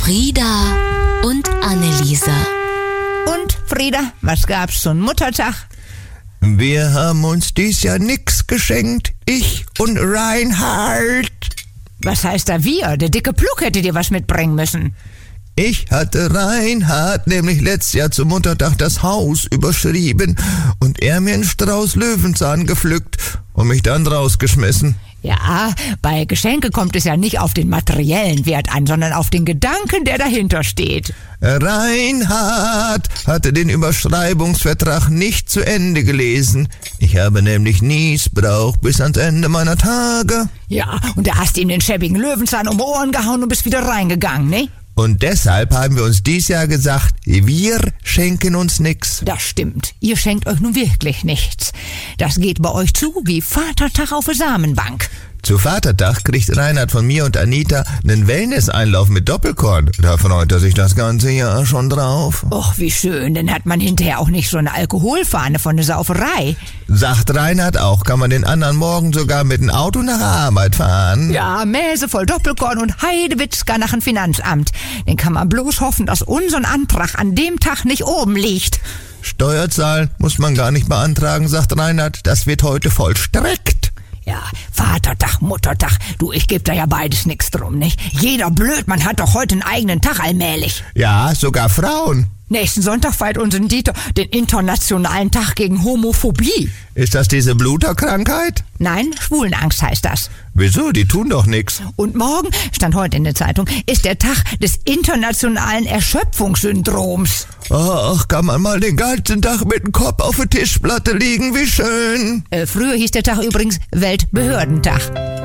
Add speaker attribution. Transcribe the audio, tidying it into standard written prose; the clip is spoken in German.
Speaker 1: Frieda und Anneliese.
Speaker 2: Und, Frieda, was gab's zum Muttertag?
Speaker 3: Wir haben uns dies Jahr nix geschenkt, ich und Reinhard.
Speaker 2: Was heißt da wir? Der dicke Pluck hätte dir was mitbringen müssen.
Speaker 3: Ich hatte Reinhard nämlich letztes Jahr zum Muttertag das Haus überschrieben und er mir einen Strauß Löwenzahn gepflückt und mich dann rausgeschmissen.
Speaker 2: Ja, bei Geschenke kommt es ja nicht auf den materiellen Wert an, sondern auf den Gedanken, der dahinter steht.
Speaker 3: Reinhard hatte den Überschreibungsvertrag nicht zu Ende gelesen. Ich habe nämlich Niesbrauch bis ans Ende meiner Tage.
Speaker 2: Ja, und da hast du ihm den schäbigen Löwenzahn um die Ohren gehauen und bist wieder reingegangen, ne?
Speaker 3: Und deshalb haben wir uns dies Jahr gesagt, wir schenken uns nix.
Speaker 2: Das stimmt. Ihr schenkt euch nun wirklich nichts. Das geht bei euch zu wie Vatertag auf der Samenbank.
Speaker 3: Zu Vatertag kriegt Reinhard von mir und Anita einen Wellness-Einlauf mit Doppelkorn. Da freut er sich das ganze Jahr schon drauf.
Speaker 2: Och, wie schön. Dann hat man hinterher auch nicht so eine Alkoholfahne von der Sauferei.
Speaker 3: Sagt Reinhard auch, kann man den anderen Morgen sogar mit dem Auto nach der Arbeit fahren.
Speaker 2: Ja, Mäse voll Doppelkorn und Heidewitzka nach dem Finanzamt. Den kann man bloß hoffen, dass unser Antrag an dem Tag nicht oben liegt.
Speaker 3: Steuerzahlen muss man gar nicht beantragen, sagt Reinhard. Das wird heute vollstreckt.
Speaker 2: Ja, Vatertag, Muttertag, du, ich geb da ja beides nix drum, nicht? Jeder Blödmann hat doch heute einen eigenen Tag allmählich.
Speaker 3: Ja, sogar Frauen.
Speaker 2: Nächsten Sonntag feiert unser Dieter den internationalen Tag gegen Homophobie.
Speaker 3: Ist das diese Bluterkrankheit?
Speaker 2: Nein, Schwulenangst heißt das.
Speaker 3: Wieso? Die tun doch nix.
Speaker 2: Und morgen, stand heute in der Zeitung, ist der Tag des internationalen Erschöpfungssyndroms.
Speaker 3: Ach, kann man mal den ganzen Tag mit dem Kopf auf der Tischplatte liegen, wie schön.
Speaker 2: Früher hieß der Tag übrigens Weltbehördentag.